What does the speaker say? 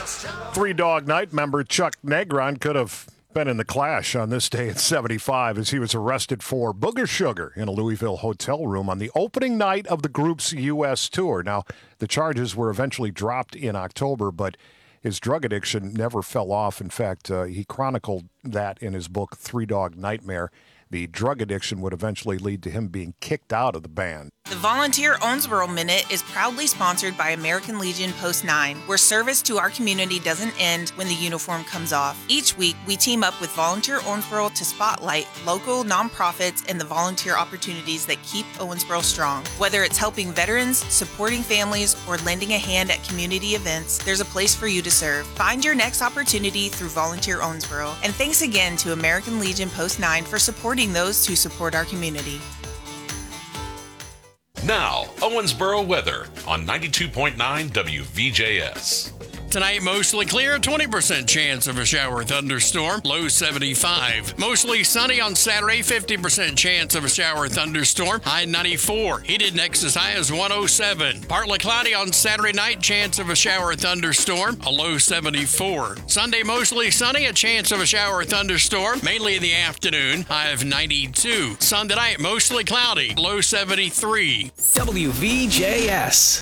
Three Dog Night member Chuck Negron could have been in the Clash on this day in 75 as he was arrested for booger sugar in a Louisville hotel room on the opening night of the group's U.S. tour. Now, the charges were eventually dropped in October, but his drug addiction never fell off. In fact, he chronicled that in his book, Three Dog Nightmare. The drug addiction would eventually lead to him being kicked out of the band. The Volunteer Owensboro Minute is proudly sponsored by American Legion Post 9, where service to our community doesn't end when the uniform comes off. Each week, we team up with Volunteer Owensboro to spotlight local nonprofits and the volunteer opportunities that keep Owensboro strong. Whether it's helping veterans, supporting families, or lending a hand at community events, there's a place for you to serve. Find your next opportunity through Volunteer Owensboro. And thanks again to American Legion Post 9 for supporting those who support our community. Now, Owensboro weather on 92.9 WVJS. Tonight, mostly clear, 20% chance of a shower thunderstorm, low 75. Mostly sunny on Saturday, 50% chance of a shower thunderstorm, high 94. Heated next as high as 107. Partly cloudy on Saturday night, chance of a shower thunderstorm, a low 74. Sunday, mostly sunny, a chance of a shower thunderstorm, mainly in the afternoon, high of 92. Sunday night, mostly cloudy, low 73. WVJS.